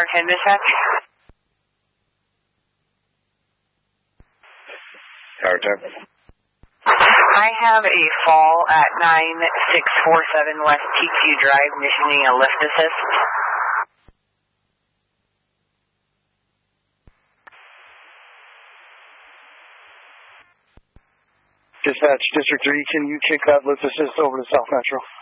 Star 10 dispatch. Tower 10. I have a fall at 9647 West TQ Drive, missioning a lift assist. Dispatch, District 3, can you kick that lift assist over to South Metro?